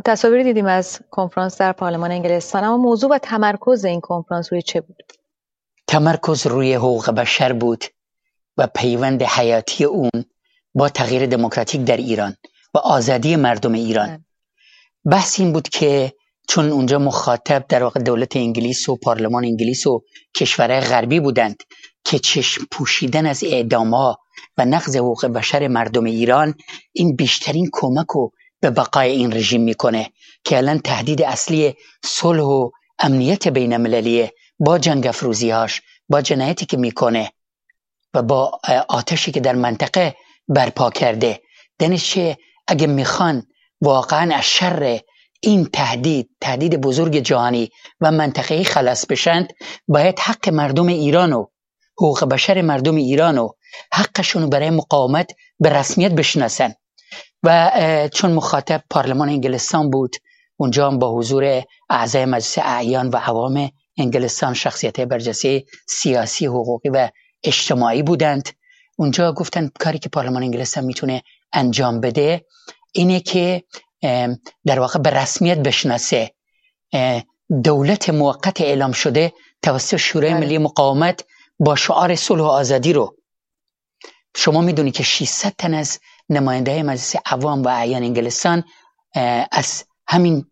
تصاویری دیدیم از کنفرانس در پارلمان انگلستان، اما موضوع و تمرکز این کنفرانس روی چه بود؟ تمرکز روی حقوق بشر بود و پیوند حیاتی اون با تغییر دموکراتیک در ایران و آزادی مردم ایران. بحث این بود که چون اونجا مخاطب در واقع دولت انگلیس و پارلمان انگلیس و کشورهای غربی بودند که چشم پوشیدن از اعدام‌ها و نقض حقوق بشر مردم ایران این بیشترین کمک رو به بقای این رژیم میکنه که الان تهدید اصلی صلح و امنیت بین المللیه با جنگ افروزی‌هاش، با جنایتی که میکنه و با آتشی که در منطقه برپا کرده. دانش اگه میخوان واقعا از شر این تهدید بزرگ جهانی و منطقه‌ای خلاص بشند، باید حق مردم ایران و حقوق بشر مردم ایران و حقشون برای مقاومت به رسمیت بشناسن. و چون مخاطب پارلمان انگلستان بود، اونجا هم با حضور اعضای مجلس اعیان و عوام انگلستان، شخصیت برجسته سیاسی، حقوقی و اجتماعی بودند. اونجا گفتن کاری که پارلمان انگلستان میتونه انجام بده اینه که در واقع به رسمیت بشناسه دولت موقت اعلام شده توسط شورای ملی مقاومت با شعار صلح و آزادی رو. شما میدونی که 600 تن از نماینده مجلس عوام و اعیان انگلستان از همین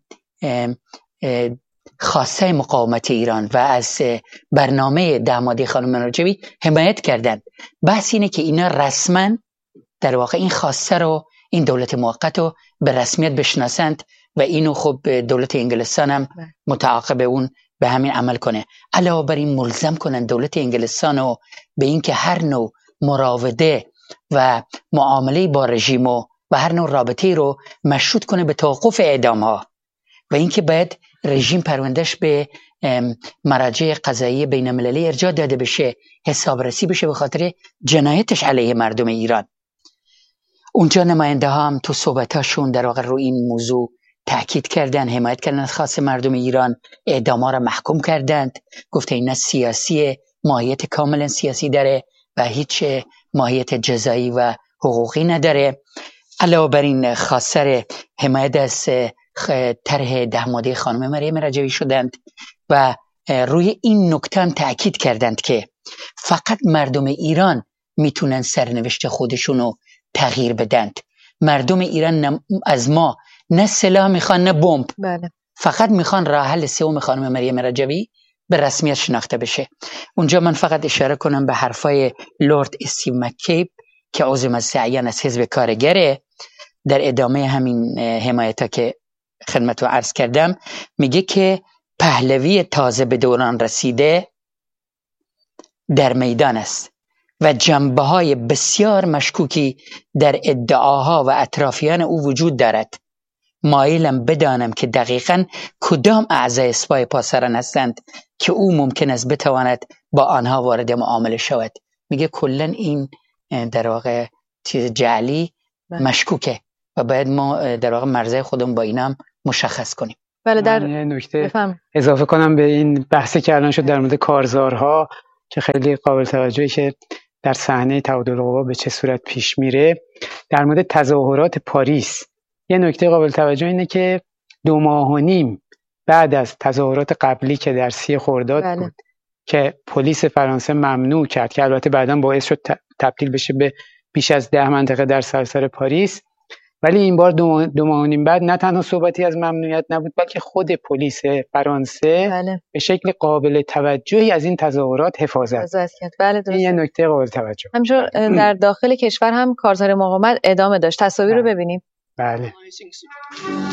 خواسته مقاومت ایران و از برنامه 10 ماده خانم رجبی حمایت کردند. بحث اینه که اینا رسما در واقع این خواسته رو، این دولت موقت رو به رسمیت بشناسند و اینو خب دولت انگلستان هم متعاقب اون به همین عمل کنه. علاوه بر این ملزم کنن دولت انگلستان رو به این که هر نوع مراوده و معامله با رژیم و هر نوع رابطه رو مشروط کنه به توقف اعدام ها و اینکه باید رژیم پروندهش به مراجع قضایی بین المللی ارجاع داده بشه، حسابرسی بشه به خاطر جنایتش علیه مردم ایران. اونجا نماینده ها هم تو صحبتاشون در واقع رو این موضوع تاکید کردن، حمایت کردن از خواست مردم ایران، اعدام ها را محکوم کردند. گفته اینا سیاسی، ماهیت کاملا سیاسی داره و هیچ ماهیت جزایی و حقوقی نداره. علاوه بر این خواستار حمایت از طرح 10 ماده خانم مریم رجبی شدند و روی این نکته هم تاکید کردند که فقط مردم ایران میتونن سرنوشت خودشونو تغییر بدند. مردم ایران از ما نه سلاح میخوان نه بمب، فقط میخوان راه حل سوم خانم مریم رجبی به رسمیت شناخته بشه. اونجا من فقط اشاره کنم به حرفای لورد استیو مکیب که عضو مجلس اعیان از حزب کارگره، در ادامه همین حمایتا که خدمتتون عرض کردم، میگه که پهلوی تازه به دوران رسیده در میدان است و جنبه‌های بسیار مشکوکی در ادعاها و اطرافیان او وجود دارد. مایلم بدانم که دقیقاً کدام اعضای سپاه پاسداران هستند که او ممکن است بتواند با آنها وارد معامله شود. میگه کلاً این در واقع چیز جعلی مشکوکه و باید ما در واقع مرزهای خودمون با اینا هم مشخص کنیم. بله، در یه نکته اضافه کنم به این بحثی که الان شد در مورد کارزارها که خیلی قابل توجهی که در صحنه تعادل قوا به چه صورت پیش میره. در مورد تظاهرات پاریس یه نکته قابل توجه اینه که 2 ماه و نیم بعد از تظاهرات قبلی که در 30 خرداد بود که پلیس فرانسه ممنوع کرد که البته بعداً باعث شد تبدیل بشه به بیش از 10 منطقه در سراسر پاریس، ولی این بار 2 ماه و نیم بعد نه تنها صحبتی از ممنوعیت نبود بلکه خود پلیس فرانسه به شکل قابل توجهی از این تظاهرات حفاظت کرد. این یه نکته قابل توجه. همینطور در داخل کشور هم کارزار مقاومت ادامه داشت. تصاویر رو ببینیم. بله.